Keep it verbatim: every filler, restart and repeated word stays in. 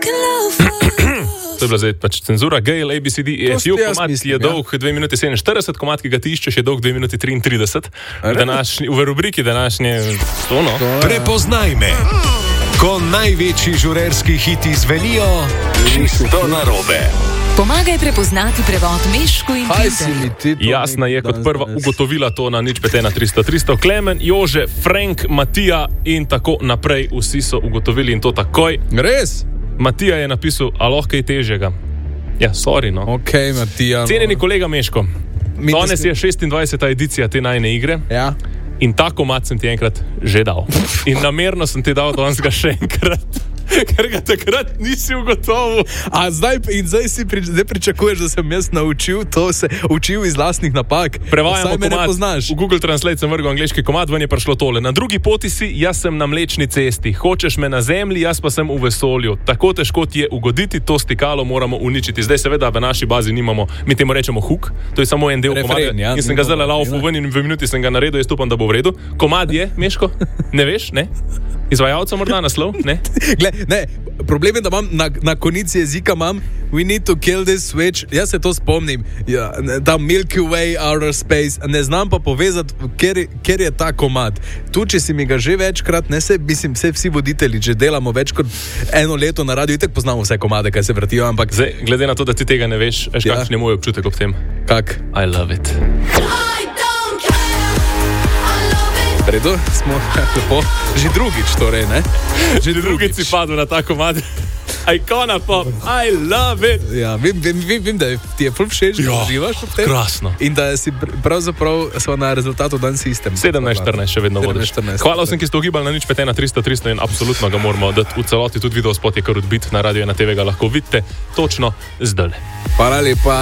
To je bila zdaj pač cenzura. Gail, A B C D, E F U, komad je dolg dve minuti sedeminštirideset, komad, ki ga ti iščeš, je dolg dve minuti triintrideset. Današnji, v rubriki današnje stono. Prepoznaj me. Ko največji žurerski hiti zvenijo, to narobe. Pomagaj prepoznati prevod Mešku in Peter. Jasna je kot prva ugotovila to na nič pet ena tristo tristo. Klemen, Jože, Frank, Matija in tako naprej. Vsi so ugotovili in to takoj. Res? Matija je napisal, a lahko kaj težjega. Ja, sorry, no. Ok, Matija. No. Cenjeni kolega Meško, danes je šestindvajseta edicija te najne igre. Ja. In ta komad sem ti enkrat že dal. In namerno sem ti dal danes ga še enkrat. Ker ga takrat nisi ugotovil. A zdaj, in zdaj si pri, zdaj pričakuješ, da sem jaz naučil to, se učil iz lastnih napak. Prevajamo komad. Poznaš. V Google Translate sem vrgel angleški komad, ven je prišlo tole. Na drugi poti si, jaz sem na Mlečni cesti. Hočeš me na zemlji, jaz pa sem v vesolju. Tako težko ti je ugoditi, to stikalo moramo uničiti. Zdaj seveda v naši bazi nimamo, mi temu rečemo hook, to je samo en del komada. Ja, in sem ga zdaj laufal ven in v minuti sem ga naredil, jaz upam, da bo v redu. Komad je, Meško? Ne veš, ne? Izvajalca morda naslov, ne? Gle, ne, problem je, da imam na, na konici jezika imam we need to kill this switch. Jaz se to spomnim. Ja, ta Milky Way, outer space. Ne znam pa povezati, ker, ker je ta komad. Tu, če si mi ga že večkrat, ne se, mislim, se vsi voditelji, že delamo več kot eno leto na radiju, itak poznamo vse komade, kaj se vrtijo, ampak... Zdaj, glede na to, da ti tega ne veš, veš, ja. Kakšen je moj občutek ob tem? Kak? I love it. Redu, smo lepo. Že drugič torej, ne? Že drugič si padel na ta komad. Ikona pop, I love it. Ja, vem, vem, vem, vem da ti je ful všeč, da uživaš ob tem. Krasno. In da si pravzaprav smo na rezultatu dan sistem. sedemnajst štirinajst še vedno vodiš. Hvala vsem, ki ste ugibali na nič pet ena tristo tristo in absolutno ga moramo dati v celoti. Tudi video spot je kar odbit na Radio ena T V, ga lahko vidite točno zdaj. Hvala lepa.